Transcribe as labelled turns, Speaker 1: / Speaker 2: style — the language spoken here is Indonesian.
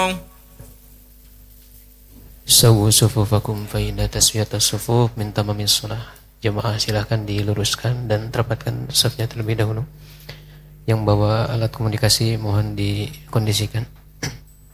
Speaker 1: Sawu sufufakum fa inna taswiyatas sufuf min tamamis shalah. Jemaah silakan diluruskan dan rapatkan safnya terlebih dahulu. Yang bawa alat komunikasi mohon dikondisikan.